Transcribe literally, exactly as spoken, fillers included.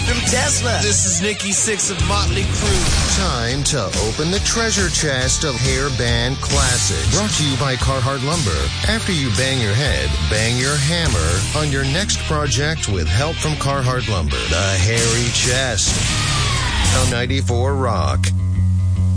from Tesla. This is Nikki Sixx of Motley Crue. Time to open the treasure chest of hair band classics. Brought to you by Carhartt Lumber. After you bang your head, bang your hammer on your next project with help from Carhartt Lumber. The hairy chest. On ninety-four Rock.